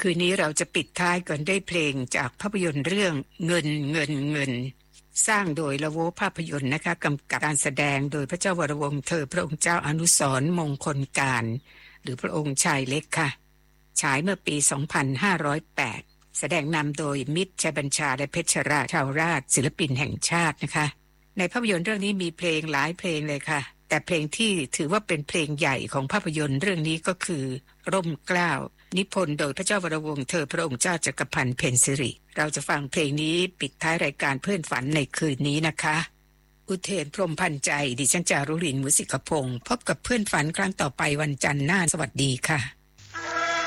คืนนี้เราจะปิดท้ายกันด้วยเพลงจากภาพยนตร์เรื่องเงินเงินเงินสร้างโดยละโวภาพยนตร์นะคะกำกับการแสดงโดยพระเจ้าวรวงศ์เธอพระองค์เจ้าอนุสรณ์มงคลการหรือพระองค์ชายเล็กค่ะฉายเมื่อปี 2508 แสดงนำโดยมิตรชัยบัญชาและเพชรราชชาวราชศิลปินแห่งชาตินะคะในภาพยนตร์เรื่องนี้มีเพลงหลายเพลงเลยค่ะแต่เพลงที่ถือว่าเป็นเพลงใหญ่ของภาพยนตร์เรื่องนี้ก็คือร่มเกล้านิพนธ์โดยพระเจ้าวรวงศ์เธอพระองค์เจ้าจักรพันธ์เพ็ญสิริเราจะฟังเพลงนี้ปิดท้ายรายการเพื่อนฝันในคืนนี้นะคะอุเทนพรหมพันธ์ใจดิฉันจารุรินทร์ มุสิกพงศ์พบกับเพื่อนฝันครั้งต่อไปวันจันทร์หน้าสวัสดีค่ะ